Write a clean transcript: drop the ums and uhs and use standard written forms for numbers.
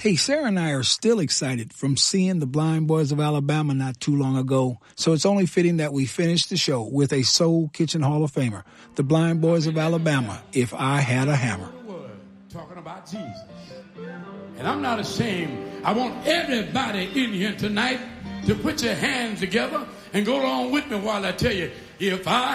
Hey, Sarah and I are still excited from seeing the Blind Boys of Alabama not too long ago, so it's only fitting that we finish the show with a Soul Kitchen Hall of Famer, the Blind Boys of Alabama, If I Had a Hammer. Talking about Jesus. And I'm not ashamed. I want everybody in here tonight to put your hands together and go along with me while I tell you, if I